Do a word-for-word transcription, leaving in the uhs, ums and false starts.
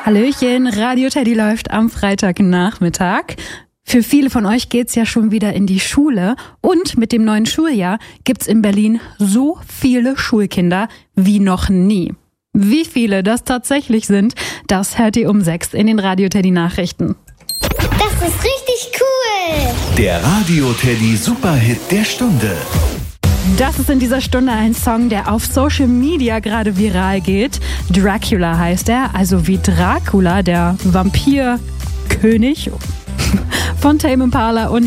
Hallöchen, Radio Teddy läuft am Freitagnachmittag. Für viele von euch geht's ja schon wieder in die Schule und mit dem neuen Schuljahr gibt's in Berlin so viele Schulkinder wie noch nie. Wie viele das tatsächlich sind, das hört ihr um sechs in den Radio Teddy Nachrichten. Das ist richtig cool! Der Radio Teddy Superhit der Stunde. Das ist in dieser Stunde ein Song, der auf Social Media gerade viral geht. Dracula heißt er, also wie Dracula, der Vampirkönig von Tame Impala und